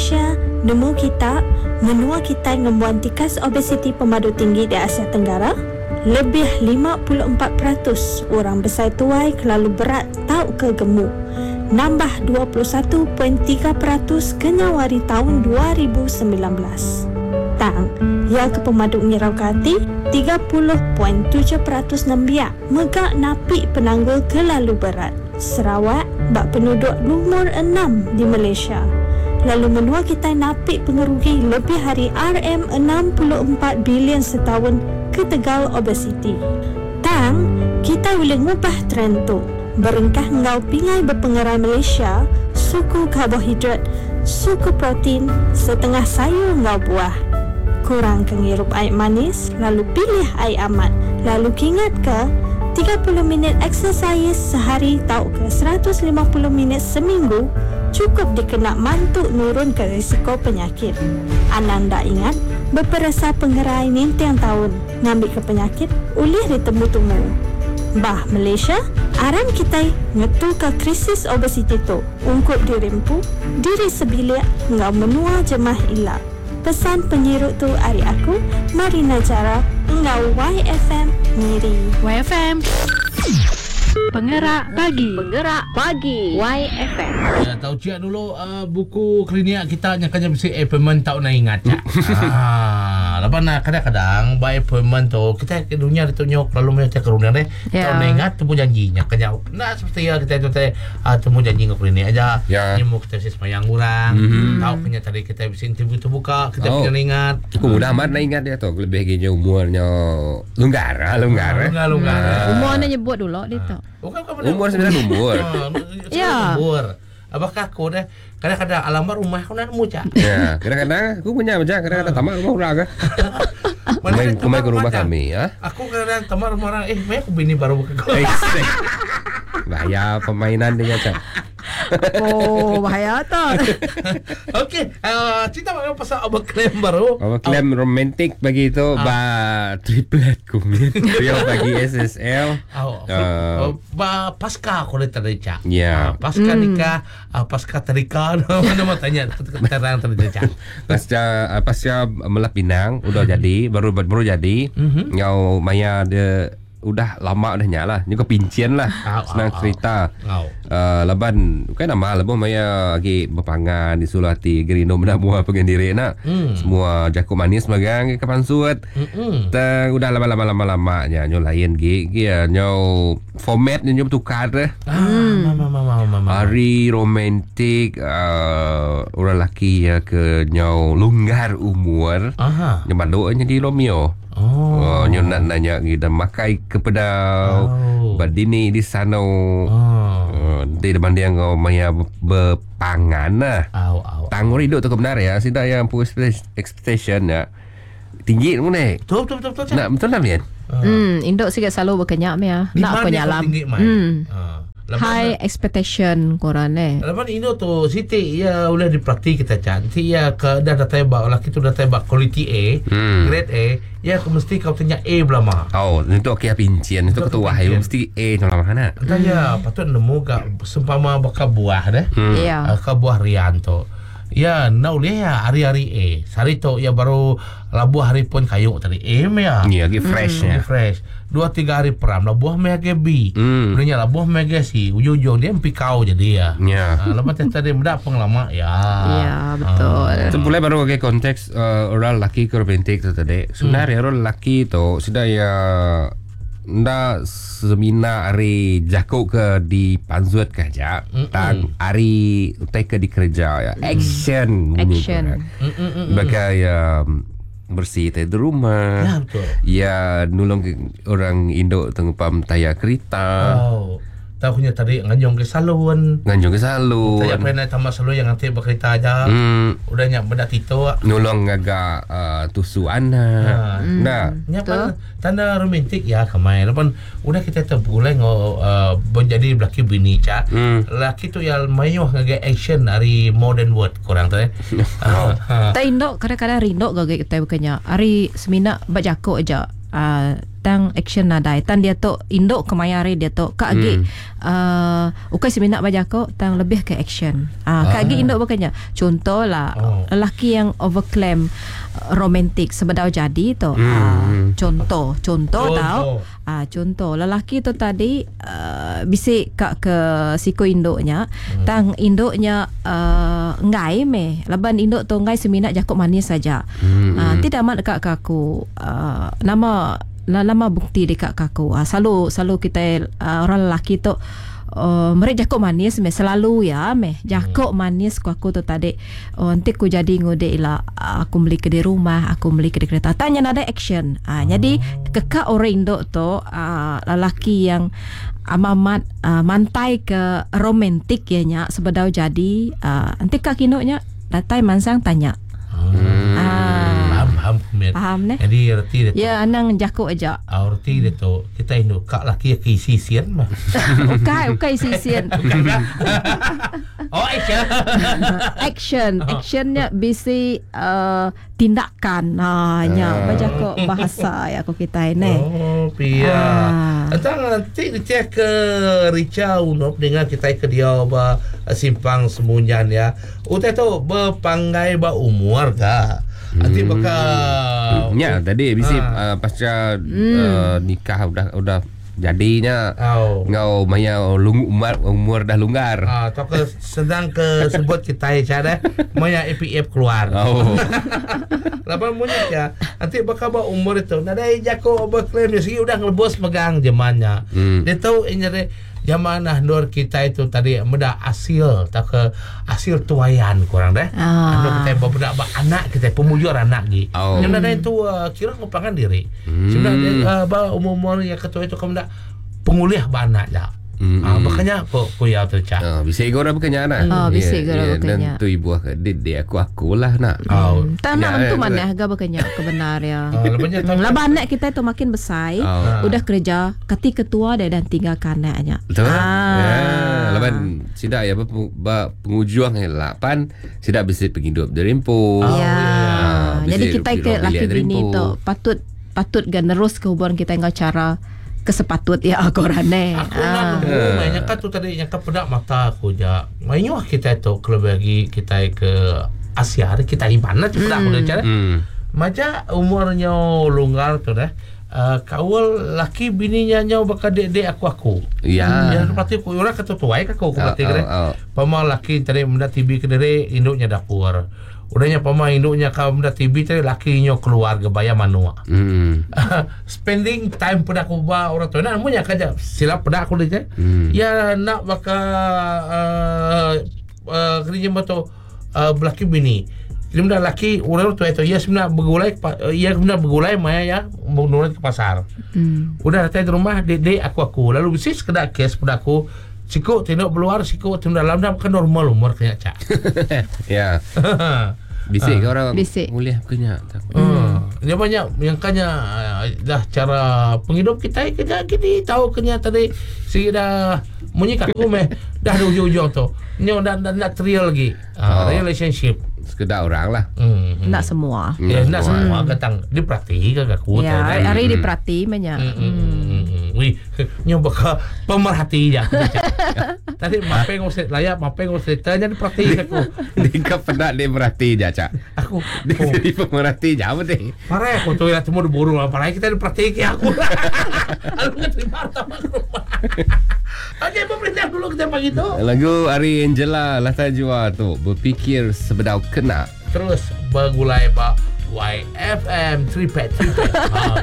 Malaysia nemu kita menua kita ngembuan tikas obesiti pemadu tinggi di Asia Tenggara. Lebih 54% orang besar tuai kelalu berat tau ke gemuk. Nambah 21.3% kenyawari tahun 2019. Tang, yang ke pemadu ngirau kati 30.7% nembiak megak napi penanggul kelalu berat. Sarawak bak penduduk nomor 6 di Malaysia. Lalu menua kita napik pengerugi lebih hari RM64 bilion setahun ke tegal obesiti. Tang, kita boleh ngubah trend tu. Berengkah ngau pingai berpengerai Malaysia, suku karbohidrat, suku protein, setengah sayur ngau buah. Kurang kengirup air manis, lalu pilih air amat. Lalu ingat ke 30 minit exercise sehari tau ke 150 minit seminggu cukup dikenak mantuk nurun ke risiko penyakit. Ananda ingat, beberapa pengerai nintang tahun ngambil ke penyakit ulih ditemu-temu. Bah Malaysia, aram kita ngetul ke krisis obesiti tu. Ungkup dirimpu, diri sebilik ngau menua jemah ilak. Pesan penyirut tu hari aku, Marina Jara, ngau YFM Miri. YFM Penggerak Pagi. Penggerak Pagi YFM. Ya, tahu cik dulu buku klinik kita nyakanya mesti appointment tak nak ingat cak. Lepas nak kadang-kadang by appointment tu kita ke dunia ditunjuk lalu macam kerunang deh. Tak nak ingat temu janji nyakanya. Nah seperti ya kita tu temu janji ke klinik aja. Nemu kita mesti semayang kurang. Tahu punya tadi kita mesti interview tu buka kita punya ingat. Cukup mudah amat nak ingat dia tu. Lebih gini umurnya longgar. Umurnya nyebut dulu dia tu. Umur sebenarnya umur. Ya. Umur. Apakah aku dah kadang-kadang alamat rumah aku nak nemu cak. Ya, kadang-kadang aku punya macam kadang-kadang tamat rumah orang kan. Main ke rumah kami ya. Aku kadang tamat rumah orang aku bini baru buka kau. Bahaya permainan dia cak. Oh, bahaya tak? Okey, cerita mana pasal abang klaim baru? Abang klaim romantik bagi itu triplet kumin. Dia bagi SSL. Pasca aku dah tadi cak. Ya. Pasca nikah, pasca terika. Mana mau tanya terang tadi cak. Pasca Melah Pinang udah jadi, baru jadi. Ngau Maya dia udah lama dah nyala ni kepincian lah senang cerita laban kan nama labo maya lagi berpangan di Sulawati gerino benda mua pengendiri nak semua jaku manis magang kapan suat udah lama nya nyo lain ya nyo format nyo tukar hari romantik orang laki ya ke nyo longgar umur nyo badonya di Romeo. Nyo nak nanya kita makai kepada badini di sana. Di depan dia ngau maya berpangan lah. Tanggur hidup tu benar ya. Sida yang punya expectation ya. Tinggi tu ni. Betul. Nak betul tak Mian? Indok sikit selalu berkenyak ya. Nak penyalam. High expectation korang Lepas ini tu Siti ya boleh dipraktik kita cantik ya ke dah tembak laki tu dah tembak quality A, grade A, ya mesti kau tanya A belama. Itu okey pincian itu ketua hai mesti A dalam mana? Ya, patut nemu gak sempama baka buah deh. Ka buah rian tu. Ya, now dia hari-hari A. Sari tu ya baru labuh hari pun kayu tadi A ya. Ya, lagi fresh ya. Fresh. 2-3 hari peram labuh mega B. Punya labuh mega C. Ujung-ujung dia pikau jadi ya. Lepas tadi mudah penglama ya. Ya, betul. Semula baru ke konteks orang laki ke romantik tu tadi. Sebenarnya orang laki tu sudah ya nda semina hari jakuk ke di panzuat ke aja. Tang hari utai ke di kerja ya. Action. Bagai bersih di rumah. Ya, betul. Ya nulung orang Indo tengpam taya kereta. Tahunya tadi nganjong ke salon. Tanya pernah tambah salon yang nanti berkereta aja. Udah nyak benda tito. Nulung agak tusu anak. Nah, nyapa tanda romantik ya kemai. Lepas udah kita terbulai menjadi laki bini cak. Laki tu yang mayuh ngagai action dari modern world kurang tu Tak indok kadang-kadang rindok gagak kita bukannya. Hari semina bajakok aja. tang action nadai tan dia tu induk kemayari dia tu kak agi ukai seminat baja ko tang lebih ke action kak agi induk bukannya contoh lah lelaki yang overclaim romantik sebedau jadi tu contoh tau contoh lelaki tu tadi bisik kak ke siku induknya tang induknya ngai me laban induk tu ngai seminat jakuk manis saja tidak mat dekat kaku nama bukti dekat kaku selalu kita orang lelaki tu mereka jakuk manis selalu ya jakuk manis aku tu tadi nanti aku jadi ngode ila aku beli ke di rumah aku beli ke di kereta tanya ada action jadi kekak orang Indo tu lelaki yang amat mantai ke romantik ya nya sebedau jadi nanti kak kinoknya datai mansang tanya faham ne jadi reti dia ya anang jakuk aja reti dia tu kita induk kak laki ki sisian mah ukai sisian actionnya bisi tindakan nya bajakuk bahasa ya aku kita ini antang nanti dicek ke Rica Unop dengan kita ke dia simpang semunyan ya utai tu berpanggai umur ka nanti bakal tadi bisi pasca nikah udah jadinya ngau maya umur dah longgar tak sedang ke sebut kita cara maya EPF keluar lapan punya ya nanti bakal umur itu nada jako berklaim sih udah ngelebos megang zamannya dia tahu ini zamanah dor kita itu tadi muda hasil tak ke hasil tuayan kurang deh anu kita beberapa anak kita pemujur anak gi yang ada itu kira ngupangan diri sebenarnya umur yang ketua itu kamu dah penguliah anak dah makanya aku ya tu cak bisa igora bukannya anak bisa igora bukannya dan tu ibu dia aku lah nak tanam tu mana agak bukannya kebenarnya laban anak kita itu makin besar udah kerja kati ketua dia dan tinggalkan anaknya betul laban sidak ya pengujuang 8 sidak bisa penghidup derimpo jadi kita ke laki bini tu patut generous ke hubungan kita dengan cara kesepatut ya korane aku nak banyak kan tu tadi yang kepedak mata aku ja mainyo kita tu kalau bagi kita ke Asia kita ibana cepat aku dah cara maja umurnya longgar tu dah kawal laki bininya nyau bakal dek aku ya seperti aku orang ketuai aku berarti kan pama laki tadi menda TV ke dere induknya dapur udahnya pama induknya kau menda TV tadi lakinya keluarga bayar manua spending time pada aku orang tu nak namanya kerja silap pada aku dia ya nak bakal kerja betul belaki bini dia dah laki orang tu itu ya sebenarnya bergulai maya ya menurut ke pasar udah datang di rumah dek aku lalu bisnis kena kes pada aku siku tinduk keluar siku tinduk dalam dah kan normal umur kena cak ya bisik ke orang mulia kena dia banyak yang kanya dah cara penghidup kita kena gini tahu kena tadi si dah munyik aku dah di ujung-ujung tu ni dah real lagi relationship sekedar orang lah nak semua nak semua katang diperhati ke aku hari diperhati banyak wih nyoba ke pemerhati je tadi mape ngusik layak mape ngusik tanya diperhati aku dia pernah dia merhati je cak aku dia pemerhati je apa deh parah aku tu yang semua diburu parah kita diperhati ke aku aku nggak terima sama rumah oke pemerintah dulu kita pagi tu lagu Ari Angela Lata Jua tu berfikir sebedau kena terus bergulai YFM 3 pet